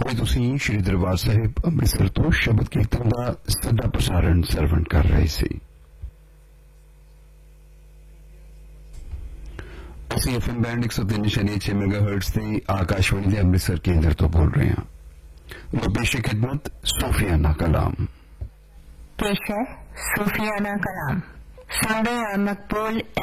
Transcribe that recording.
ਤੇ ਤੁਸੀਂ ਸ਼੍ਰੀ ਦਰਬਾਰ ਸਾਹਿਬ ਅੰਮ੍ਰਿਤਸਰ ਤੋਂ ਸ਼ਬਦ ਕੀਰਤਨ ਦਾ ਸਿੱਧਾ ਪ੍ਰਸਾਰਣ ਸਰਵਣ ਕਰ ਰਹੇ ਸੀ। ਅਸੀਂ FM ਬੈਂਡ 103.6 ਮੈਗਾਹਰਟਜ਼ ਤੇ ਆਕਾਸ਼ਵਾਣੀ ਦੇ ਅੰਮ੍ਰਿਤਸਰ ਕੇਂਦਰ ਤੋਂ ਬੋਲ ਰਹੇ ਹਾਂ। ਪੇਸ਼ ਖਿਦਮਤ ਸੂਫੀਆਨਾ ਕਲਾਮ। पेश है सूफियाना कलाम। सुन रहे हैं मकबूल